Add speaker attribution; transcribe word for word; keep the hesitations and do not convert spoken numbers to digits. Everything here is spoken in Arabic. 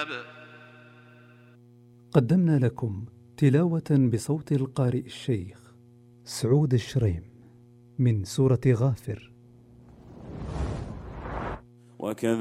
Speaker 1: الكتاب.
Speaker 2: قدمنا لكم تلاوة بصوت القارئ الشيخ سعود الشريم من سورة غافر.
Speaker 3: وكذلك